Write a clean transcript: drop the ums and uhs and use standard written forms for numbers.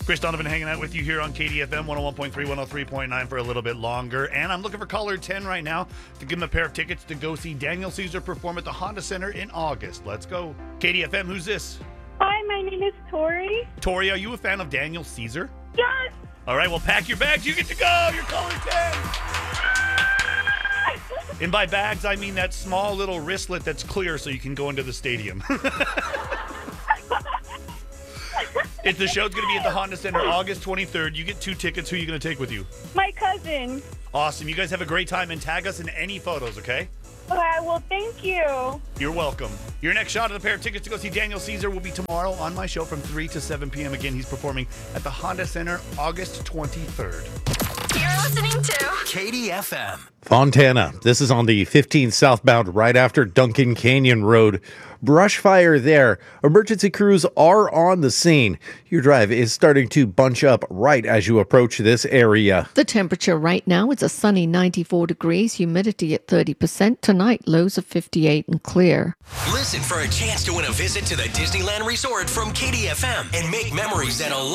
Chris Donovan hanging out with you here on KDFM 101.3, 103.9 for a little bit longer. And I'm looking for caller 10 right now to give him a pair of tickets to go see Daniel Caesar perform at the Honda Center in August. Let's go. KDFM, who's this? Hi, my name is Tori. Tori, are you a fan of Daniel Caesar? Yes! All right, well, pack your bags. You get to go. You're caller 10. And by bags, I mean that small little wristlet that's clear so you can go into the stadium. If the show's going to be at the Honda Center August 23rd, you get 2 tickets. Who are you going to take with you? My cousin. Awesome. You guys have a great time and tag us in any photos, okay? Okay, well, thank you. You're welcome. Your next shot at a pair of tickets to go see Daniel Caesar will be tomorrow on my show from 3 to 7 p.m. Again, he's performing at the Honda Center August 23rd. You're listening to KDFM. Fontana. This is on the 15 southbound right after Duncan Canyon Road. Brush fire there. Emergency crews are on the scene. Your drive is starting to bunch up right as you approach this area. The temperature right now is a sunny 94 degrees, humidity at 30%. Tonight, lows of 58 and clear. Listen for a chance to win a visit to the Disneyland Resort from KDFM and make memories that'll